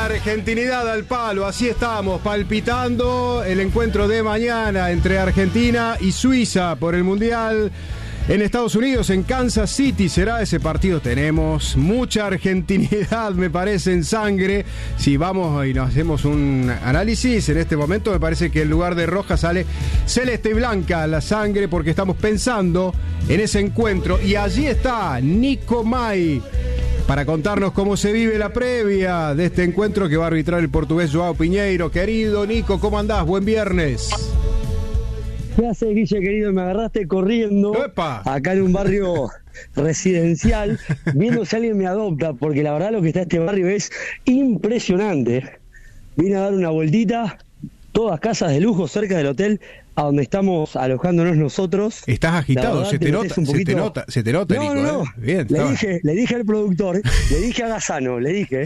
La argentinidad al palo, así estamos, palpitando el encuentro de mañana entre Argentina y Suiza por el Mundial en Estados Unidos, en Kansas City será ese partido. Tenemos mucha argentinidad, me parece, en sangre. Si vamos y nos hacemos un análisis, en este momento me parece que en lugar de roja sale celeste y blanca la sangre, porque estamos pensando en ese encuentro. Y allí está Nico May para contarnos cómo se vive la previa de este encuentro que va a arbitrar el portugués Joao Pinheiro. Querido Nico, ¿cómo andás? Buen viernes. ¿Qué haces, Guille, querido? Me agarraste corriendo. ¡Epa! Acá en un barrio residencial, viendo si alguien me adopta, porque la verdad lo que está este barrio es impresionante. Vine a dar una vueltita, todas casas de lujo cerca del hotel a donde estamos alojándonos nosotros. Estás agitado, verdad, se te nota, no, Nico. No. Bien, le dije al productor, le dije a Gazano, le dije,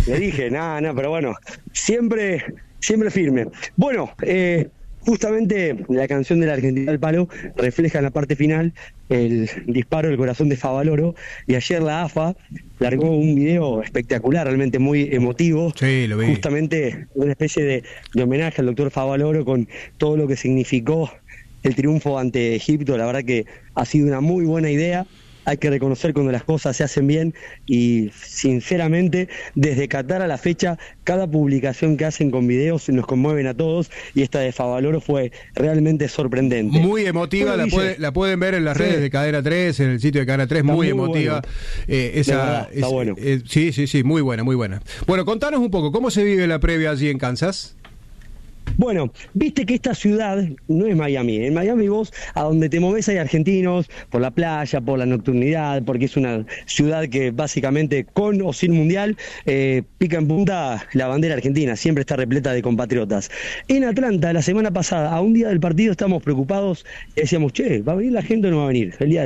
nada, pero bueno, siempre firme. Bueno, justamente la canción de la Argentina al palo refleja en la parte final el disparo del corazón de Favaloro, y ayer la AFA largó un video espectacular, realmente muy emotivo. Sí, lo vi. Justamente una especie de homenaje al doctor Favaloro con todo lo que significó el triunfo ante Egipto. La verdad que ha sido una muy buena idea. Hay que reconocer cuando las cosas se hacen bien, y sinceramente desde Qatar a la fecha cada publicación que hacen con videos nos conmueven a todos, y esta de Favaloro fue realmente sorprendente. Muy emotiva, bueno, la pueden ver en las redes de Cadena 3, en el sitio de Cadena 3, está muy emotiva. Bueno. Está bueno. Sí, muy buena. Bueno, contanos un poco, ¿cómo se vive la previa allí en Kansas? Bueno, viste que esta ciudad no es Miami. En Miami vos, a donde te moves hay argentinos, por la playa, por la nocturnidad, porque es una ciudad que básicamente, con o sin mundial, pica en punta la bandera argentina, siempre está repleta de compatriotas. En Atlanta, la semana pasada, a un día del partido, estábamos preocupados y decíamos, che, ¿va a venir la gente o no va a venir? El día